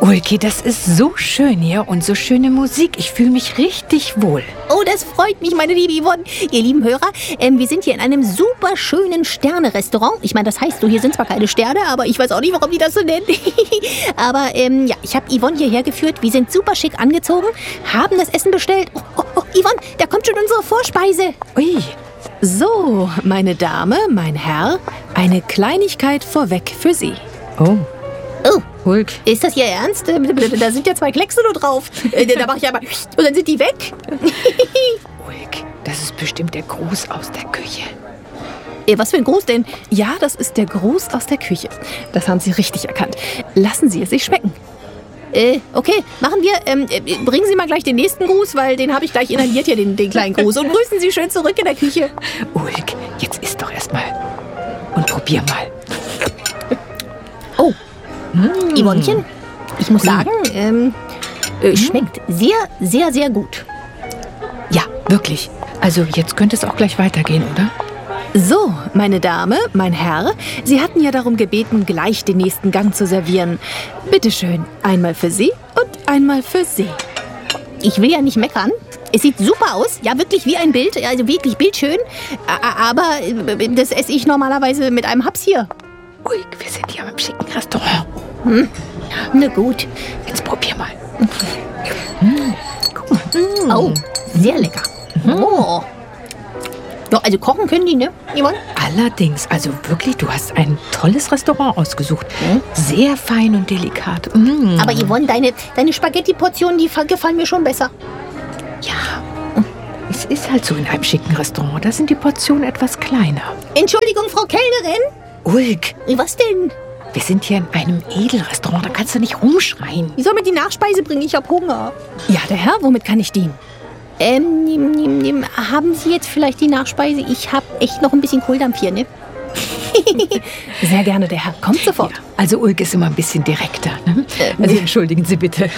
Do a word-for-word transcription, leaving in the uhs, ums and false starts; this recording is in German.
Ulki, das ist so schön hier und so schöne Musik. Ich fühle mich richtig wohl. Oh, das freut mich, meine liebe Yvonne. Ihr lieben Hörer, ähm, wir sind hier in einem super schönen Sterne-Restaurant. Ich meine, das heißt so, hier sind zwar keine Sterne, aber ich weiß auch nicht, warum die das so nennen. aber ähm, ja, ich habe Yvonne hierher geführt. Wir sind super schick angezogen, haben das Essen bestellt. Oh, oh, oh, Yvonne, da kommt schon unsere Vorspeise. Ui. So, meine Dame, mein Herr, eine Kleinigkeit vorweg für Sie. Oh. Oh, Ulk. ist das Ihr Ernst? Da sind ja zwei Kleckse nur drauf. Da mache ich aber... Und dann sind die weg. Ulk, das ist bestimmt der Gruß aus der Küche. Was für ein Gruß denn? Ja, das ist der Gruß aus der Küche. Das haben Sie richtig erkannt. Lassen Sie es sich schmecken. Äh, okay, machen wir. Ähm, äh, bringen Sie mal gleich den nächsten Gruß, weil den habe ich gleich inhaliert hier, den, den kleinen Gruß. Und grüßen Sie schön zurück in der Küche. Ulk, jetzt isst doch erst mal. Und probier mal. Oh, mm. Yvonnchen, ich muss sagen, ähm, äh, schmeckt sehr, sehr, sehr gut. Ja, wirklich. Also jetzt könnte es auch gleich weitergehen, oder? So, meine Dame, mein Herr, Sie hatten ja darum gebeten, gleich den nächsten Gang zu servieren. Bitte schön, einmal für Sie und einmal für Sie. Ich will ja nicht meckern. Es sieht super aus, ja, wirklich wie ein Bild, also wirklich bildschön. A- Aber das esse ich normalerweise mit einem Haps hier. Ui, wir sind hier im schicken Restaurant. Hm. Na gut. Jetzt probier mal. Mm. Guck mal. Mm. Oh, sehr lecker. Mm. Oh. Ja, also kochen können die, ne, Yvonne? Allerdings, also wirklich, du hast ein tolles Restaurant ausgesucht. Sehr fein und delikat. Mm. Aber Yvonne, deine, deine Spaghetti-Portionen, die gefallen mir schon besser. Ja, es ist halt so in einem schicken Restaurant. Da sind die Portionen etwas kleiner. Entschuldigung, Frau Kellnerin. Ulk, Was denn? wir sind hier in einem Edelrestaurant. Da kannst du nicht rumschreien. Ich soll mir die Nachspeise bringen, ich hab Hunger. Ja, der Herr, womit kann ich dienen? Ähm, nimm, nimm, nimm. Haben Sie jetzt vielleicht die Nachspeise? Ich hab echt noch ein bisschen Kohldampf hier, ne? Sehr gerne, der Herr. Kommt sofort. Ja, also Ulk ist immer ein bisschen direkter. Ne? Äh, Also entschuldigen Sie bitte.